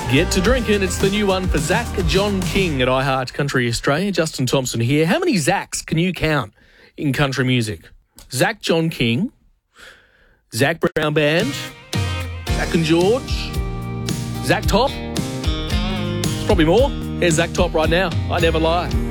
Get to drinking. It's the new one for Zach John King at iHeart Country Australia. Justin Thompson here. How many Zachs can you count in country music? Zach John King, Zach Brown Band, Zach and George, Zach Top. It's probably more. Here's Zach Top right now. I Never Lie.